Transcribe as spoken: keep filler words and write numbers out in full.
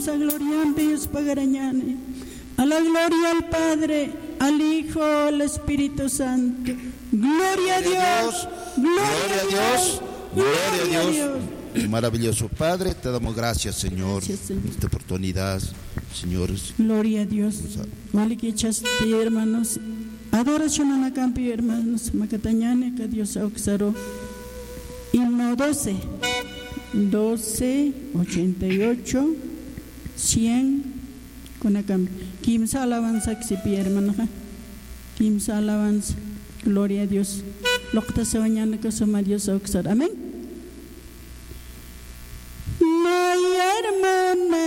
alabanza, gloria en Dios pagarañane. A la gloria al Padre, al Hijo, al Espíritu Santo. Gloria a Dios, gloria a Dios, gloria a Dios. Maravilloso Padre, te damos gracias, Señor, Gracias, Señor. esta oportunidad, Señor. Gloria a Dios. Vale que echaste, hermanos. Adoración a la campi, hermanos. Macatañane, que Dios auxaró. Himno doce. doce, ochenta y ocho, cien. Con la campi. Quimsa alabanza que se pide, hermano. Quimsa alabanza. Gloria a Dios. Lo que te se bañan que soma Dios auxaró. Amén.